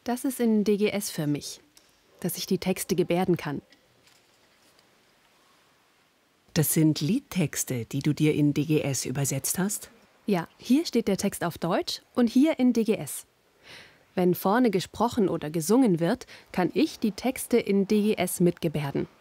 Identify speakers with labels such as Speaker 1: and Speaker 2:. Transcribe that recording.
Speaker 1: Das ist in DGS für mich, dass ich die Texte gebärden kann.
Speaker 2: Das sind Liedtexte, die du dir in DGS übersetzt hast?
Speaker 1: Ja, hier steht der Text auf Deutsch und hier in DGS. Wenn vorne gesprochen oder gesungen wird, kann ich die Texte in DGS mitgebärden.